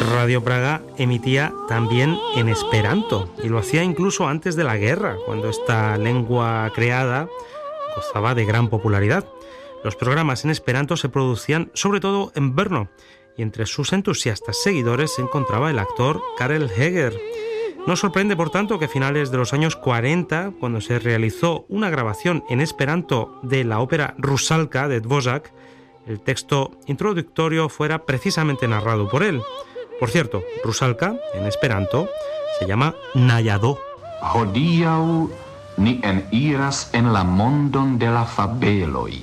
Radio Praga emitía también en esperanto, y lo hacía incluso antes de la guerra, cuando esta lengua creada gozaba de gran popularidad. Los programas en esperanto se producían sobre todo en Brno, y entre sus entusiastas seguidores se encontraba el actor Karel Heger. No sorprende, por tanto, que a finales de los años 40, cuando se realizó una grabación en esperanto de la ópera Rusalka de Dvořák, el texto introductorio fuera precisamente narrado por él. Por cierto, Rusalka, en esperanto, se llama Najado. Hodiaŭ ni eniras en la mondon de la fabeloj.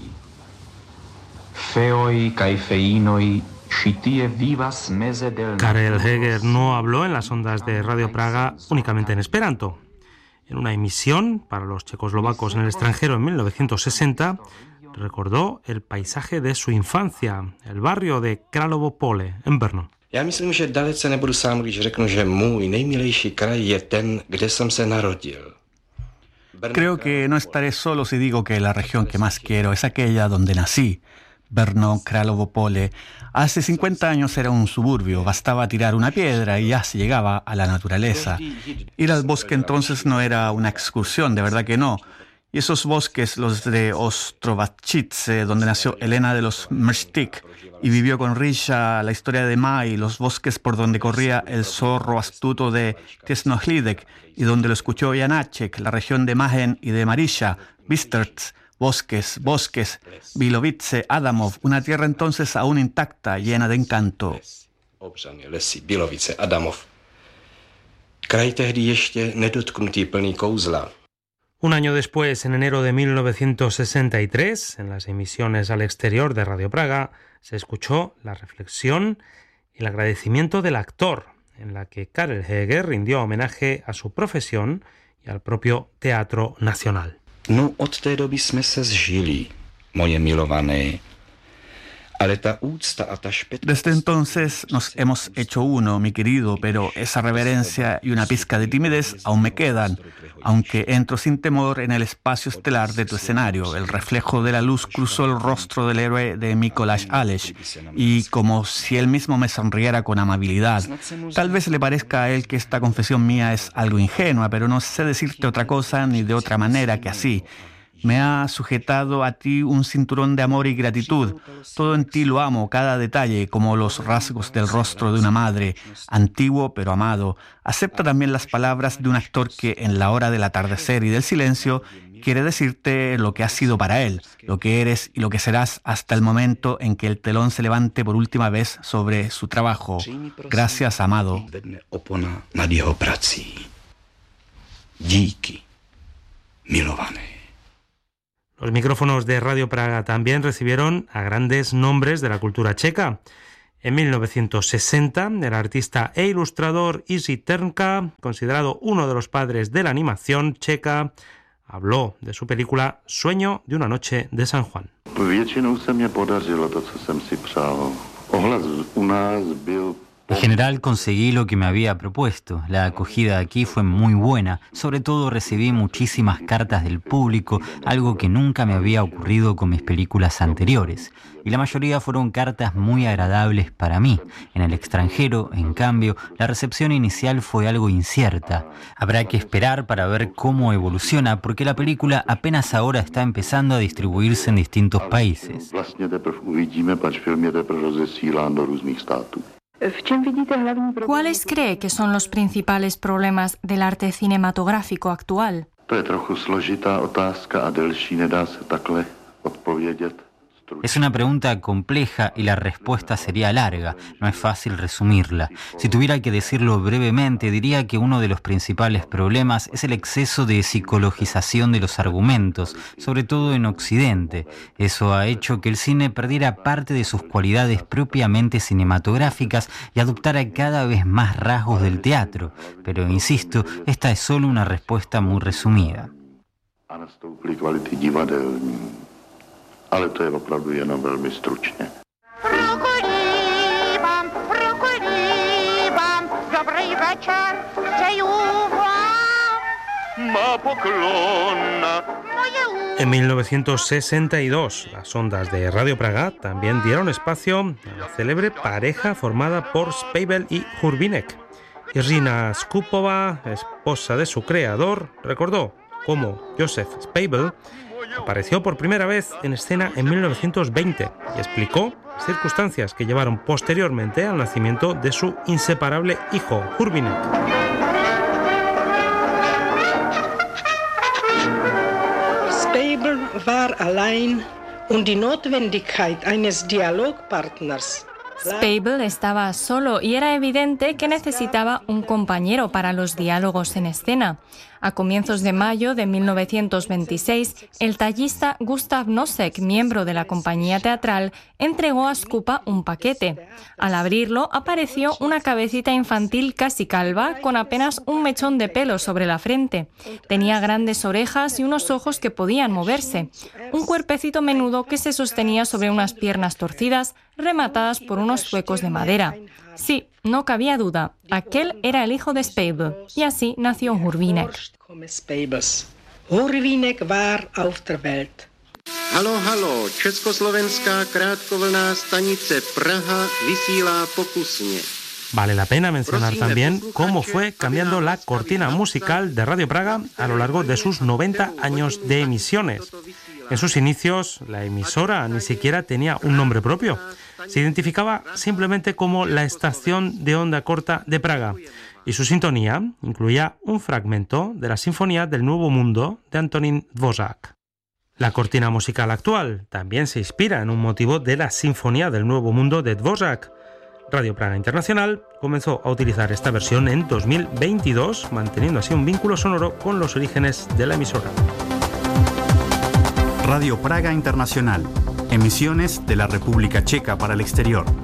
Feoj kaj feinoj ĉi tie vivas meze del... Karel Heger no habló en las ondas de Radio Praga únicamente en esperanto. En una emisión para los checoslovacos en el extranjero en 1960, recordó el paisaje de su infancia, el barrio de Královo Pole, en Brno. Já myslím, že dalece nebudu sám, když řeknu, že můj nejmilejší kraj je ten, kde jsem se narodil. Creo que no estaré solo si digo que la región que más quiero es aquella donde nací. Brno, Královo Pole. Hace 50 años era un suburbio, bastaba tirar una piedra y ya se llegaba a la naturaleza. Ir al bosque entonces no era una excursión, de verdad que no. Y esos bosques, los de Ostrovačice, donde nació Elena de los Mrstik y vivió con Risha la historia de Mai, los bosques por donde corría el zorro astuto de Tesnohlídek y donde lo escuchó Janáček, la región de Májen y de Marisha, Bystrc, bosques, Bilovice, Adamov, una tierra entonces aún intacta, llena de encanto. Lesy, Bilovice, Adamov. Kraj tehdy ještě nedotknutý, plný kouzla. Un año después, en enero de 1963, en las emisiones al exterior de Radio Praga, se escuchó la reflexión y el agradecimiento del actor, en la que Karel Heger rindió homenaje a su profesión y al propio Teatro Nacional. No, od té doby jsme se zžili, moje milované. Desde entonces nos hemos hecho uno, mi querido, pero esa reverencia y una pizca de timidez aún me quedan, aunque entro sin temor en el espacio estelar de tu escenario. El reflejo de la luz cruzó el rostro del héroe de Mikoláš Aleš y como si él mismo me sonriera con amabilidad. Tal vez le parezca a él que esta confesión mía es algo ingenua, pero no sé decirte otra cosa ni de otra manera que así. Me ha sujetado a ti un cinturón de amor y gratitud. Todo en ti lo amo, cada detalle, como los rasgos del rostro de una madre, antiguo pero amado. Acepta también las palabras de un actor que en la hora del atardecer y del silencio quiere decirte lo que has sido para él, lo que eres y lo que serás hasta el momento en que el telón se levante por última vez sobre su trabajo. Gracias, amado. Díky, milované. Los micrófonos de Radio Praga también recibieron a grandes nombres de la cultura checa. En 1960, el artista e ilustrador Jiří Trnka, considerado uno de los padres de la animación checa, habló de su película Sueño de una noche de San Juan. Většinou se mě podařilo to, co jsem si přál. Ohlas u nás byl... En general conseguí lo que me había propuesto. La acogida aquí fue muy buena. Sobre todo recibí muchísimas cartas del público, algo que nunca me había ocurrido con mis películas anteriores. Y la mayoría fueron cartas muy agradables para mí. En el extranjero, en cambio, la recepción inicial fue algo incierta. Habrá que esperar para ver cómo evoluciona, porque la película apenas ahora está empezando a distribuirse en distintos países. ¿Cuáles cree que son los principales problemas del arte cinematográfico actual? Es una pregunta compleja y la respuesta sería larga, no es fácil resumirla. Si tuviera que decirlo brevemente, diría que uno de los principales problemas es el exceso de psicologización de los argumentos, sobre todo en Occidente. Eso ha hecho que el cine perdiera parte de sus cualidades propiamente cinematográficas y adoptara cada vez más rasgos del teatro. Pero, insisto, esta es solo una respuesta muy resumida. Ale to je opravdu jenom velmi stručně. Dobrý večer, přeju vám. Má poklon. Moje En 1962, las ondas de Radio Praga también dieron espacio a la célebre pareja formada por Speibel y Hurbinek. Irina Skupova, esposa de su creador, recordó cómo Joseph Speibel apareció por primera vez en escena en 1920 y explicó las circunstancias que llevaron posteriormente al nacimiento de su inseparable hijo, Hurbinek. Speibel war allein und die Notwendigkeit eines Dialogpartners. Speibel estaba solo y era evidente que necesitaba un compañero para los diálogos en escena. A comienzos de mayo de 1926, el tallista Gustav Nosek, miembro de la compañía teatral, entregó a Skupa un paquete. Al abrirlo, apareció una cabecita infantil casi calva, con apenas un mechón de pelo sobre la frente. Tenía grandes orejas y unos ojos que podían moverse. Un cuerpecito menudo que se sostenía sobre unas piernas torcidas, rematadas por unos huecos de madera. Sí, no cabía duda, aquel era el hijo de Speibel, y así nació Hurbinek. Hurbinek war auf der Welt. Halo, halo, Československá krátkovlná stanice Praha vysílá pokusně. Vale la pena mencionar también cómo fue cambiando la cortina musical de Radio Praga a lo largo de sus 90 años de emisiones. En sus inicios, la emisora ni siquiera tenía un nombre propio. Se identificaba simplemente como la estación de onda corta de Praga y su sintonía incluía un fragmento de la Sinfonía del Nuevo Mundo de Antonín Dvořák. La cortina musical actual también se inspira en un motivo de la Sinfonía del Nuevo Mundo de Dvořák. Radio Praga Internacional comenzó a utilizar esta versión en 2022, manteniendo así un vínculo sonoro con los orígenes de la emisora. Radio Praga Internacional, emisiones de la República Checa para el exterior.